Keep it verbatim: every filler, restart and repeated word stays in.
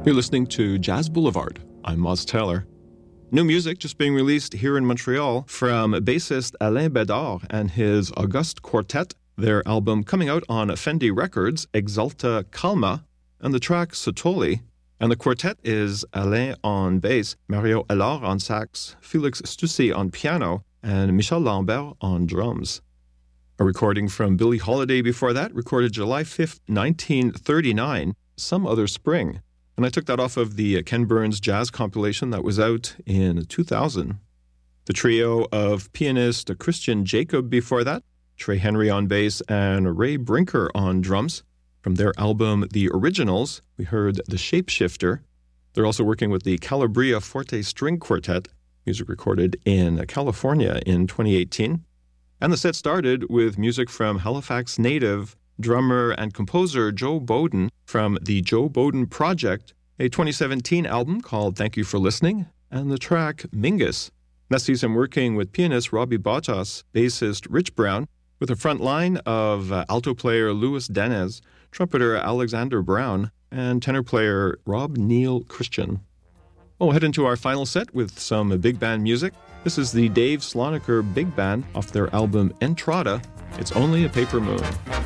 You're listening to Jazz Boulevard. I'm Moz Taylor. New music just being released here in Montreal from bassist Alain Bédard and his Auguste Quartet. Their album coming out on Fendi Records, Exalta Calma, and the track Sotoli. And the quartet is Alain on bass, Mario Allard on sax, Felix Stussy on piano, and Michel Lambert on drums. A recording from Billie Holiday before that, recorded July fifth, nineteen thirty-nine, Some Other Spring. And I took that off of the Ken Burns jazz compilation that was out in two thousand. The trio of pianist Christian Jacob before that, Trey Henry on bass, and Ray Brinker on drums. From their album The Originals, we heard The Shapeshifter. They're also working with the Calabria Forte String Quartet, music recorded in California in twenty eighteen. And the set started with music from Halifax native drummer and composer Joe Bowden from the Joe Bowden Project, a twenty seventeen album called Thank You for Listening, and the track Mingus. That sees him working with pianist Robbie Bottas, bassist Rich Brown, with a front line of uh, alto player Louis Danez, trumpeter Alexander Brown, and tenor player Rob Neal Christian. We'll head into our final set with some big band music. This is the Dave Slonaker Big Band off their album Entrada, It's Only a Paper Moon.